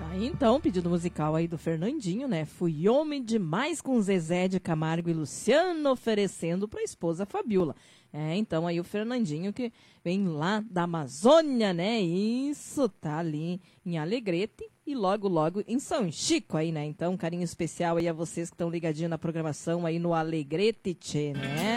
Aí então, pedido musical aí do Fernandinho, né? Fui homem demais com Zezé de Camargo e Luciano oferecendo pra esposa Fabiola. Então aí o Fernandinho que vem lá da Amazônia, né? Isso, tá ali em Alegrete e logo, logo em São Chico aí, né? Então, um carinho especial aí a vocês que estão ligadinhos na programação aí no Alegrete, tchê, né?